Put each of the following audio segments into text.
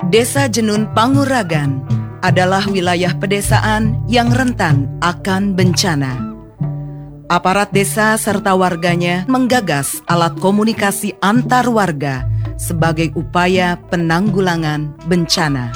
Desa Jenun Panguragan adalah wilayah pedesaan yang rentan akan bencana. Aparat desa serta warganya menggagas alat komunikasi antar warga sebagai upaya penanggulangan bencana.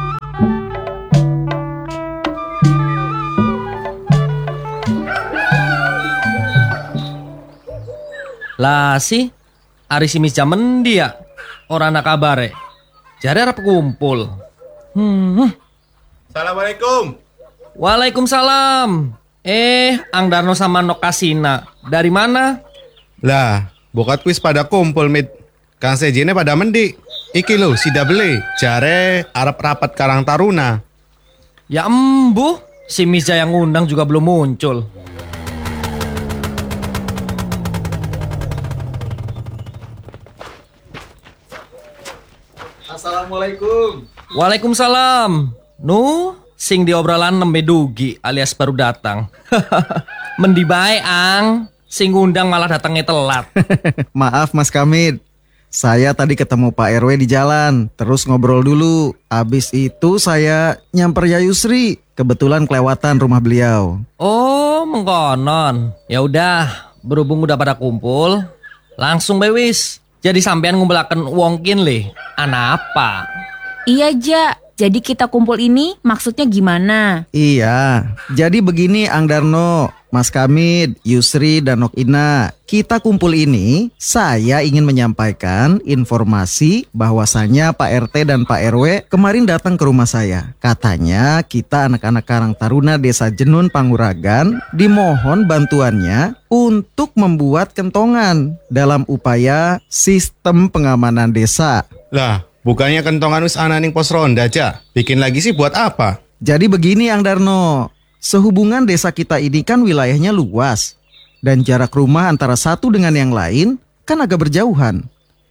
Lah si, ari si mis jamen dia, orang nak kabare. Jare arep kumpul. Assalamualaikum. Waalaikumsalam. Ang Darno sama Nok Kasina. Dari mana? Lah, bokat kuis pada kumpul mit. Kang Sejine pada mendi. Iki lo si Dable. Jare arep rapat Karang Taruna. Ya embuh, si Misja yang ngundang juga belum muncul. Assalamualaikum. Waalaikumsalam. Sing di obrolan nembe dugi alias baru datang. Mendi bae ang, sing ngundang malah datangnya telat. Maaf Mas Kamid, saya tadi ketemu Pak RW di jalan, terus ngobrol dulu. Abis itu saya nyamper Yayusri, kebetulan kelewatan rumah beliau. Oh, mengkonon. Ya udah, berhubung udah pada kumpul, langsung bewis. Jadi sampean ngumpulaken wongkin le. Ana apa? Iya, Ja. Jadi kita kumpul ini maksudnya gimana? Iya, jadi begini Ang Darno, Mas Kamid, Yusri, dan Nok Ina. Kita kumpul ini, saya ingin menyampaikan informasi bahwasanya Pak RT dan Pak RW kemarin datang ke rumah saya. Katanya kita anak-anak Karang Taruna Desa Jenun Panguragan dimohon bantuannya untuk membuat kentongan dalam upaya sistem pengamanan desa. Lah, bukannya kentongan wis ana ning pos ronda aja. Bikin lagi sih buat apa? Jadi begini Ang Darno, sehubungan desa kita ini kan wilayahnya luas dan jarak rumah antara satu dengan yang lain kan agak berjauhan.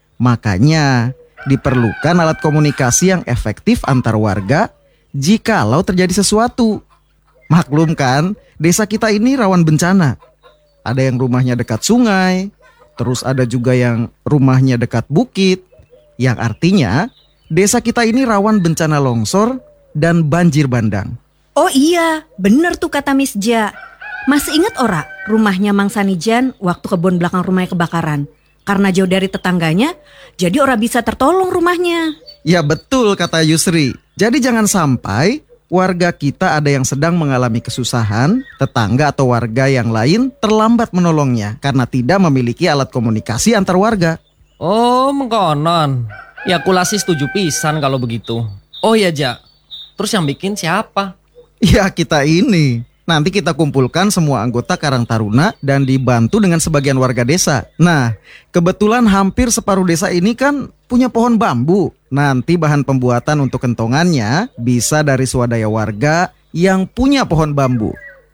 Makanya diperlukan alat komunikasi yang efektif antar warga jikalau terjadi sesuatu. Maklum kan, desa kita ini rawan bencana. Ada yang rumahnya dekat sungai, terus ada juga yang rumahnya dekat bukit. Yang artinya desa kita ini rawan bencana longsor dan banjir bandang. Oh iya, bener tuh kata Miss Ja. Masih ingat ora rumahnya Mang Sanijan waktu kebun belakang rumahnya kebakaran? Karena jauh dari tetangganya, jadi ora bisa tertolong rumahnya. Ya betul kata Yusri. Jadi jangan sampai warga kita ada yang sedang mengalami kesusahan, tetangga atau warga yang lain terlambat menolongnya karena tidak memiliki alat komunikasi antar warga. Oh, mengkonon. Ya kulasi setuju pisan kalau begitu. Oh ya, Ja. Terus yang bikin siapa? Ya kita ini. Nanti kita kumpulkan semua anggota Karang Taruna dan dibantu dengan sebagian warga desa. Nah, kebetulan hampir separuh desa ini kan punya pohon bambu. Nanti bahan pembuatan untuk kentongannya bisa dari swadaya warga yang punya pohon bambu.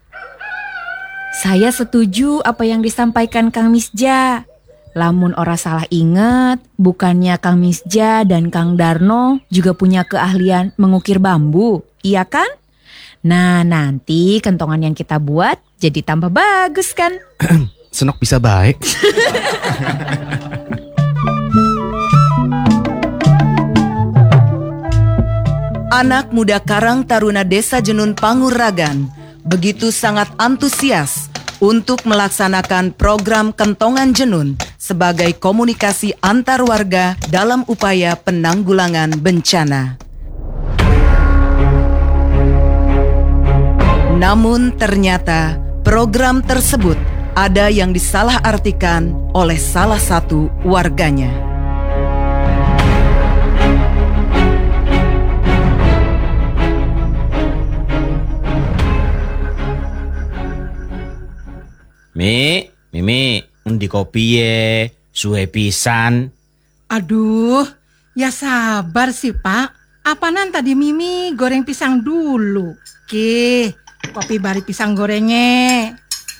Saya setuju apa yang disampaikan Kang Misja. Lamun ora salah inget, bukannya Kang Misja dan Kang Darno juga punya keahlian mengukir bambu, iya kan? Nah, nanti kentongan yang kita buat jadi tambah bagus kan? Senok bisa baik. Anak muda Karang Taruna Desa Jenun Panguragan begitu sangat antusias untuk melaksanakan program Kentongan Jenun sebagai komunikasi antar warga dalam upaya penanggulangan bencana. Namun ternyata program tersebut ada yang disalahartikan oleh salah satu warganya. Mimi, endi kopi ye, suwe pisan. Aduh, ya sabar sih Pak. Apanan tadi Mimi goreng pisang dulu. Oke, kopi bari pisang gorengnya.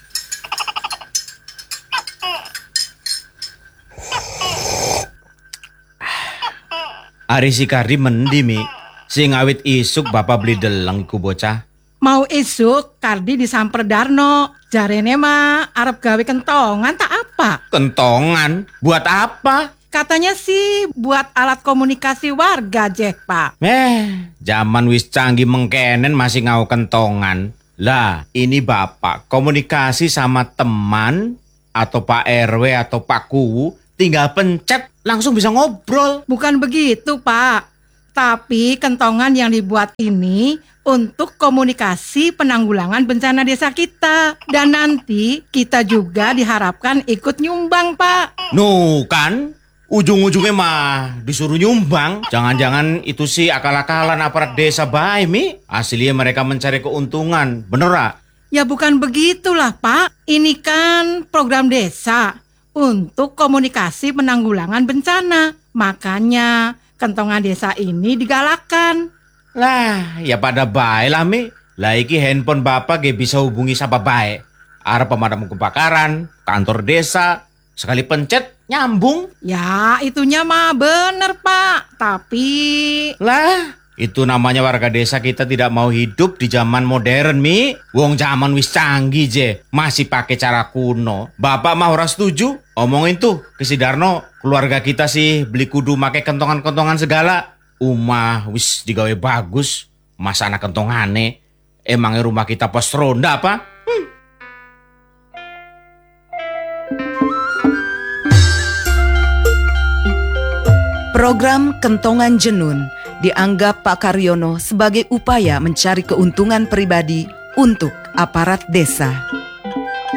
Ari si Kardi mendi Mi, sing awit isuk bapak beli deleng iku bocah. Mau isuk Kardi disamper Darno. Jarene mah arep gawe kentongan tak apa. Kentongan? Buat apa? Katanya sih buat alat komunikasi warga, Jek, Pak. Zaman wis canggih mengkenen masih ngau kentongan. Lah, ini Bapak komunikasi sama teman atau Pak RW atau Pak Kuwu, tinggal pencet langsung bisa ngobrol. Bukan begitu, Pak. Tapi kentongan yang dibuat ini untuk komunikasi penanggulangan bencana desa kita. Dan nanti kita juga diharapkan ikut nyumbang, Pak. Kan? Ujung-ujungnya mah disuruh nyumbang. Jangan-jangan itu sih akal-akalan aparat desa bae, Mi. Aslinya mereka mencari keuntungan. Bener, Ra? Ya bukan begitulah, Pak. Ini kan program desa untuk komunikasi penanggulangan bencana. Makanya kentongan desa ini digalakkan. Lah, ya pada bae lah, Mi. Lah iki handphone Bapak ge bisa hubungi siapa bae. Arep pemadam kebakaran, kantor desa, sekali pencet nyambung. Ya, itunya mah bener, Pak. Tapi... Lah, itu namanya warga desa kita tidak mau hidup di zaman modern, Mi. Wong zaman wis canggih je, masih pakai cara kuno. Bapak mah ora setuju. Omongin tuh ke si Darno, keluarga kita sih beli kudu make kentongan-kentongan segala. Umah wis digawe bagus, masa anak kentongane. Emangnya rumah kita pos ronda apa? Program Kentongan Jenun dianggap Pak Karyono sebagai upaya mencari keuntungan pribadi untuk aparat desa.